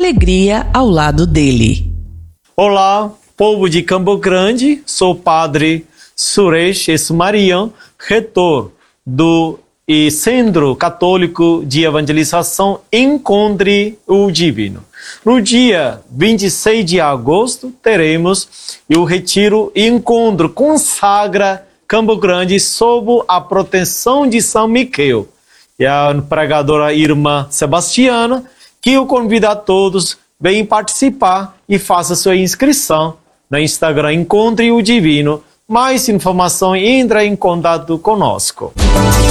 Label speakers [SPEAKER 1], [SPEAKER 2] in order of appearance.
[SPEAKER 1] alegria ao lado dele.
[SPEAKER 2] Olá, povo de Campo Grande, sou o padre Suresh Esmarian, reitor do Centro Católico de Evangelização Encontre o Divino. No dia 26 de agosto, teremos o retiro e encontro Consagra Campo Grande sob a proteção de São Miquel. E a pregadora irmã Sebastiana, que eu convido a todos venham participar e faça sua inscrição no Instagram Encontre o Divino. Mais informação, entra em contato conosco.